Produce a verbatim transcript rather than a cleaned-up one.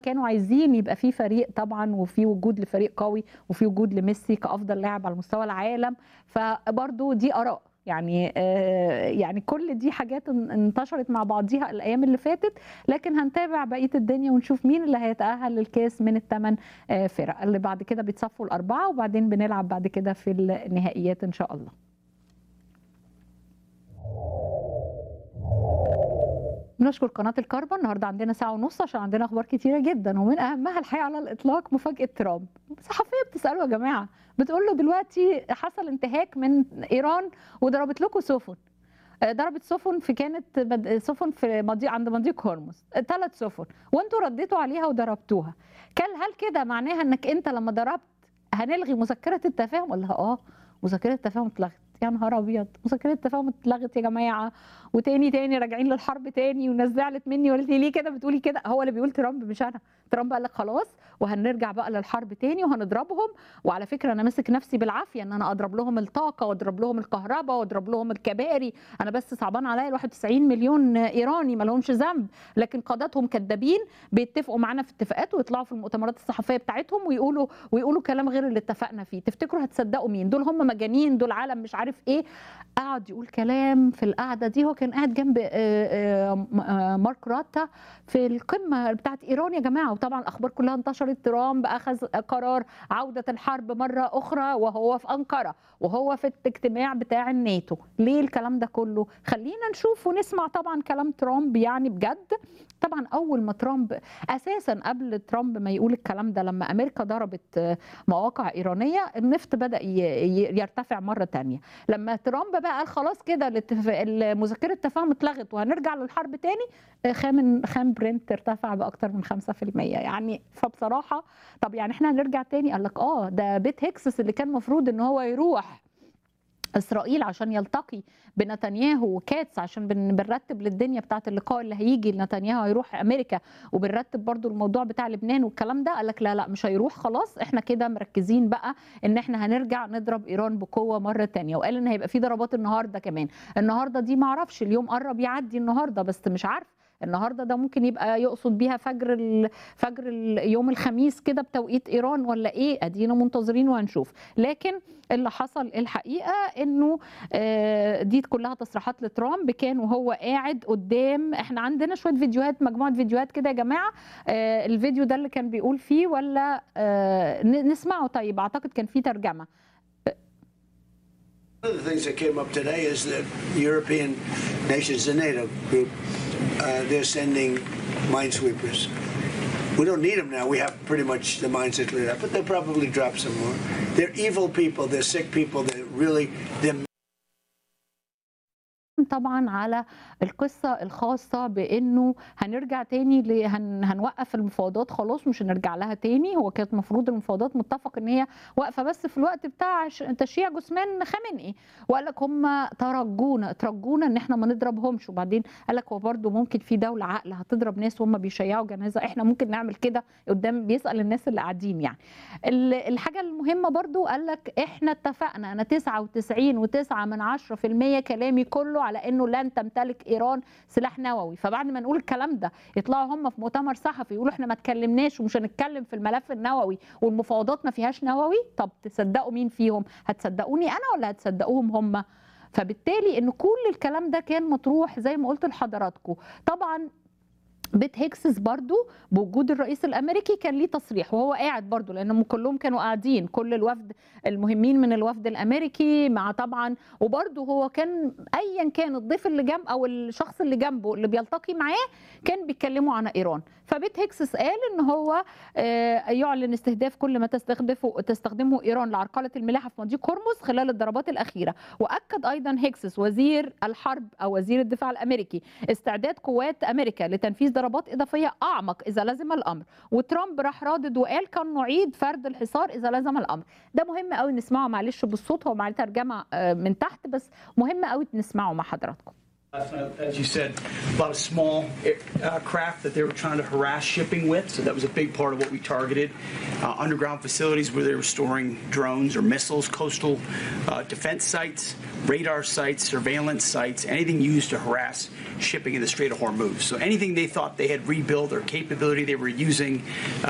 كانوا عايزين يبقى في فريق طبعًا وفي وجود لفريق قوي وفي وجود لميسي كأفضل لاعب على مستوى العالم، فبرضه دي آراء، يعني آآ يعني كل دي حاجات ان انتشرت مع بعضيها الأيام اللي فاتت، لكن هنتابع بقية الدنيا ونشوف مين اللي هيتأهل للكاس من التمن آآ فرق، اللي بعد كده بيتصفوا الأربعة وبعدين بنلعب بعد كده في النهائيات إن شاء الله. بنشكر قناة الكربا، النهارده عندنا ساعة ونُص عشان عندنا أخبار كتيرة جدًا، ومن أهمها الحقيقة على الإطلاق مفاجأة ترامب. صحفية بتسأله يا جماعة، بتقول له دلوقتي حصل انتهاك من إيران وضربت لكم سفن. آآ ضربت سفن في كانت بد سفن في مضي عند مضيق هرمز، ثلاث سفن، وأنتم رديتوا عليها وضربتوها. قال هل كده معناها إنك أنت لمّا ضربت هنلغي مذكرة التفاهم؟ قال لها آه، مذكرة التفاهم اتلغت. يا نهار أبيض! مذكرة التفاهم اتلغت يا جماعة، وتاني، تاني راجعين للحرب تاني، والناس زعلت مني وقالت لي ليه كده بتقولي كده؟ هو اللي بيقول ترامب مش أنا. ترامب قال لك خلاص وهنرجع بقى للحرب تاني وهنضربهم، وعلى فكرة أنا ماسك نفسي بالعافية إن أنا أضرب لهم الطاقة وأضرب لهم الكهربا وأضرب لهم الكباري، أنا بس صعبان عليّا الواحد وتسعين مليون إيراني ما لهمش ذنب، لكن قادتهم كدابين بيتفقوا معانا في اتفاقات ويطلعوا في المؤتمرات الصحفية بتاعتهم ويقولوا ويقولوا كلام غير اللي اتفقنا فيه، تفتكروا هتصدقوا مين؟ دول هم مجانين، دول عالم مش عارف إيه. قعد يقول كلام في القعدة دي، هو كان قاعد جنب آآ آآ م آآ مارك راتا في القمة بتاعة إيران يا جماعة، وطبعًا الأخبار كلها انتشرت، ترامب أخذ قرار عودة الحرب مرة أخرى وهو في أنقرة، وهو في الاجتماع بتاع الناتو. ليه الكلام ده كله؟ خلّينا نشوف ونسمع طبعًا كلام ترامب يعني بجد. طبعًا أول ما ترامب أساسًا قبل ترامب ما يقول الكلام ده لمّا أمريكا ضربت مواقع إيرانية، النفط بدأ ي ي يرتفع مرة تانية. لمّا ترامب بقى قال خلاص كده الاتف ال مذكرة التفاهم اتلغت وهنرجع للحرب تاني، خام خام برنت ارتفع بأكتر من خمسة في المية يعني. فبصراحة طب يعني إحنا هنرجع تاني؟ قال لك آه، ده بيت هيكسس اللي كان المفروض إن هو يروح إسرائيل عشان يلتقي بنتنياهو وكاتس عشان بن بنرتب للدنيا بتاعة اللقاء اللي هييجي لنتنياهو هيروح أمريكا، وبنرتب برضه الموضوع بتاع لبنان والكلام ده، قال لك لا، لأ مش هيروح خلاص، إحنا كده مركزين بقى إن إحنا هنرجع نضرب إيران بقوة مرة تانية، وقال إن هيبقى في ضربات النهارده كمان. النهارده دي ما أعرفش، اليوم قرّب يعدّي النهارده، بس مش عارفة النهارده ده ممكن يبقى يقصد بيها فجر ال فجر ال يوم الخميس كده بتوقيت إيران والّا إيه؟ أدينا منتظرين وهنشوف. لكن اللي حصل الحقيقة إنه آآ دي كلها تصريحات لترامب كان وهو قاعد قدّام. إحنا عندنا شوية فيديوهات، مجموعة فيديوهات كده يا جماعة، آآ الفيديو ده اللي كان بيقول فيه والّا آآ ن نسمعه طيب، أعتقد كان في ترجمة. أ One of the things that came up today is that European nations, the NATO group, uh, they're sending minesweepers. We don't need them now. We have pretty much the mines that cleared up, but they'll probably drop some more. They're evil people. They're sick people. They're really they're طبعًا على القصة الخاصة بإنه هنرجع تاني ل هن هنوقّف المفاوضات خلاص مش هنرجع لها تاني، هو كانت المفروض المفاوضات متّفق إن هي واقفة بس في الوقت بتاع ش تشييع جثمان خامنئي، وقال لك هم ترجونا، اترجونا إن إحنا ما نضربهمش، وبعدين قال لك هو برضه ممكن في دولة عاقلة هتضرب ناس وهم بيشيّعوا جنازة، إحنا ممكن نعمل كده قدّام بيسأل الناس اللي قاعدين يعني. ال الحاجة المهمة برضه قال لك إحنا اتفقنا أنا تسعة وتسعين وتسعة من عشرة في المية كلامي كله على إنه لن تمتلك إيران سلاح نووي، فبعد ما نقول الكلام ده يطلعوا هم في مؤتمر صحفي يقولوا إحنا ما اتكلمناش ومش هنتكلم في الملف النووي والمفاوضات ما فيهاش نووي. طب تصدقوا مين فيهم؟ هتصدقوني أنا والّا هتصدقوهم هم؟ فبالتالي إن كل الكلام ده كان مطروح زي ما قُلت لحضراتكم. طبعًا بيت هيكسس برضه بوجود الرئيس الأمريكي كان ليه تصريح وهو قاعد برضه، لأنهم كلّهم كانوا قاعدين، كل الوفد المهمين من الوفد الأمريكي مع طبعًا، وبرضه هو كان أيًا كان الضيف اللي جنب أو الشخص اللي جنبه اللي بيلتقي معاه كان بيتكلموا عن إيران. فبيت هيكسس قال إن هو آآ يعلن استهداف كل ما تستخدفه تستخدمه إيران لعرقلة الملاحة في مضيق هرمز خلال الضربات الأخيرة. وأكد أيضًا هيكسس وزير الحرب أو وزير الدفاع الأمريكي استعداد قوات أمريكا لتنفيذ ضربات إضافية أعمق إذا لزم الأمر، وترامب راح رادد وقال كان نعيد فرض الحصار إذا لزم الأمر. ده مهم أوي نسمعه معلش بالصوت، هو معاه ترجمة آآ من تحت بس مهم أوي نسمعه مع حضراتكم. Last night, as you said, a lot of small uh, craft that they were trying to harass shipping with, so that was a big part of what we targeted. Uh, underground facilities where they were storing drones or missiles, coastal uh, defense sites, radar sites, surveillance sites, anything used to harass shipping in the Strait of Hormuz. So anything they thought they had rebuilt or capability they were using uh,